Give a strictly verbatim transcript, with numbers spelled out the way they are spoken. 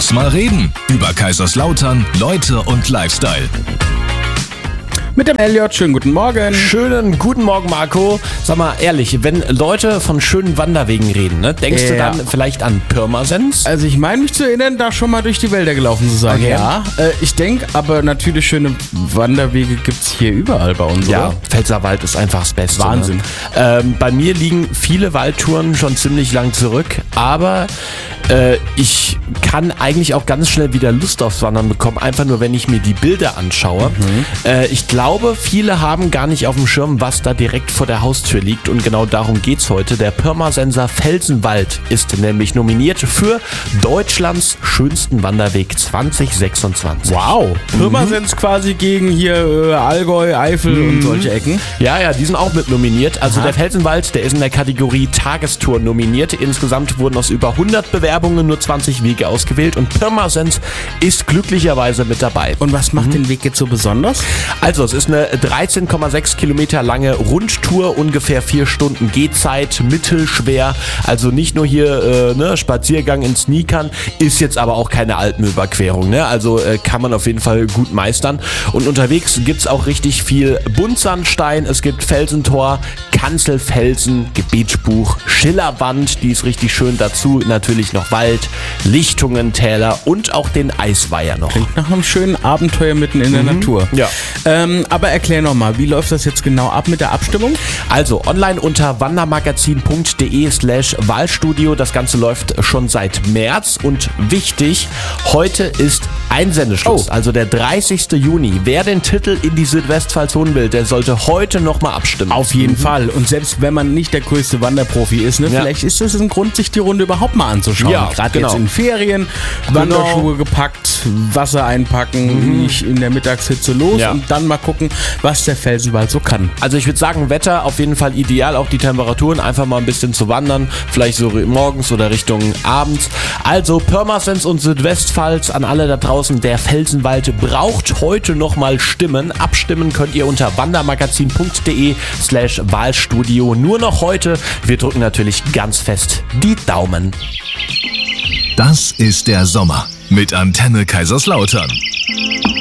Lass mal reden über Kaiserslautern, Leute und Lifestyle. Mit dem Elliot, schönen guten Morgen. Schönen guten Morgen, Marco. Sag mal ehrlich, wenn Leute von schönen Wanderwegen reden, ne, denkst Ja. du dann vielleicht an Pirmasens? Also ich meine mich zu erinnern, da schon mal durch die Wälder gelaufen zu sein. Okay. Ja, äh, ich denke, aber natürlich schöne Wanderwege gibt's hier überall bei uns, Ja, oder? Pfälzerwald ist einfach das Beste. Wahnsinn. Ne? Ähm, bei mir liegen viele Waldtouren schon ziemlich lang zurück, aber äh, ich kann eigentlich auch ganz schnell wieder Lust aufs Wandern bekommen, einfach nur, wenn ich mir die Bilder anschaue. Mhm. Äh, ich glaube, viele haben gar nicht auf dem Schirm, was da direkt vor der Haustür liegt, und genau darum geht's heute. Der Pirmasenser Felsenwald ist nämlich nominiert für Deutschlands schönsten Wanderweg zwanzig sechsundzwanzig. Wow. Pirmasens quasi gegen hier äh, Allgäu, Eifel und solche Ecken. Ja, ja, die sind auch mit nominiert. Also Aha. der Felsenwald, der ist in der Kategorie Tagestour nominiert. Insgesamt wurden aus über hundert Bewerbungen nur zwanzig Wege ausgewählt und Pirmasens ist glücklicherweise mit dabei. Und was macht den Weg jetzt so besonders? Also es ist eine dreizehn Komma sechs Kilometer lange Rundtour, ungefähr vier Stunden Gehzeit, mittelschwer. Also nicht nur hier äh, ne, Spaziergang in Sneakern, ist jetzt aber auch keine Alpenüberquerung. Ne? Also äh, kann man auf jeden Fall gut meistern. Und unterwegs gibt's auch richtig viel Buntsandstein, es gibt Felsentor, Kanzelfelsen, Gebetsbuch, Schillerwand, die ist richtig schön dazu. Natürlich noch Wald, Lichtungen, Täler und auch den Eisweiher noch. Klingt nach einem schönen Abenteuer mitten in der Natur. Ja. Ähm, aber erklär nochmal, wie läuft das jetzt genau ab mit der Abstimmung? Also online unter wandermagazin.de slash Wahlstudio. Das Ganze läuft schon seit März und wichtig, heute ist Einsendeschluss, Oh. also der dreißigsten Juni. Wer den Titel in die Südwestpfalz holen will, der sollte heute nochmal abstimmen. Auf jeden Fall. Und selbst wenn man nicht der größte Wanderprofi ist, ne, Ja. vielleicht ist das ein Grund, sich die Runde überhaupt mal anzuschauen. Ja, Gerade genau. jetzt in Ferien, Wanderschuhe gepackt, Wasser einpacken, nicht in der Mittagshitze los Ja. und dann mal gucken, was der Felsenwald so kann. Also ich würde sagen, Wetter auf jeden Fall ideal, auch die Temperaturen, einfach mal ein bisschen zu wandern, vielleicht so morgens oder Richtung abends. Also Pirmasens und Südwestpfalz an alle da draußen, der Felsenwald braucht heute nochmal Stimmen. Abstimmen könnt ihr unter wandermagazin.de slash Wahlstudio. Nur noch heute. Wir drücken natürlich ganz fest die Daumen. Das ist der Sommer mit Antenne Kaiserslautern.